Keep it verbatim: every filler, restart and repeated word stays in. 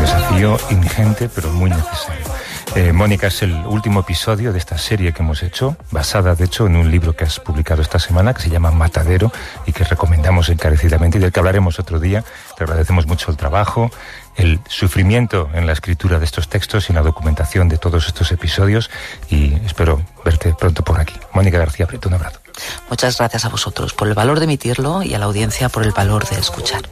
desafío ingente, pero muy necesario. Eh, Mónica, es el último episodio de esta serie que hemos hecho, basada de hecho en un libro que has publicado esta semana, que se llama Matadero, y que recomendamos encarecidamente y del que hablaremos otro día. Te agradecemos mucho el trabajo, el sufrimiento en la escritura de estos textos y en la documentación de todos estos episodios, y espero verte pronto por aquí. Mónica García Prieto, un abrazo. Muchas gracias a vosotros por el valor de emitirlo y a la audiencia por el valor de escuchar.